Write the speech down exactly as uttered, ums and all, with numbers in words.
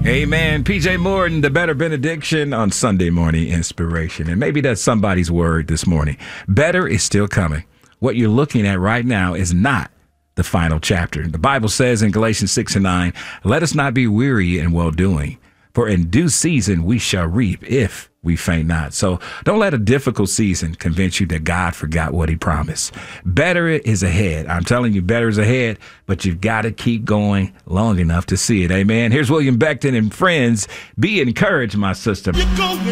Amen. P J Morton, the better benediction on Sunday morning inspiration. And maybe that's somebody's word this morning. Better is still coming. What you're looking at right now is not the final chapter. The Bible says in Galatians six and nine, let us not be weary in well-doing, for in due season we shall reap if we faint not. So don't let a difficult season convince you that God forgot what he promised. Better is ahead. I'm telling you, better is ahead, but you've got to keep going long enough to see it. Amen. Here's William Beckton and friends. Be encouraged, my sister.